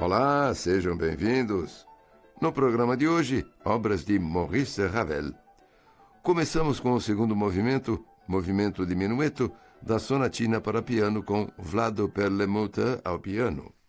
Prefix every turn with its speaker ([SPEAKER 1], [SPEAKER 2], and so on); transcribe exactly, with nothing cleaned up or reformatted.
[SPEAKER 1] Olá, sejam bem-vindos. No programa de hoje, obras de Maurice Ravel. Começamos com o segundo movimento, movimento de minueto, da sonatina para piano com Vlado Perlemuter ao piano.